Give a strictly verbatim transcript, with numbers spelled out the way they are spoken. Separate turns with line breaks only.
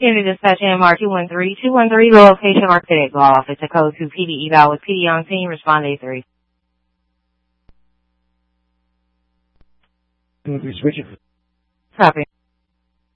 Unit dispatch M R two one three two one three, location Architect Law Office, a code two P D eval with P D on scene, respond A three.
two one three switching.
Copy.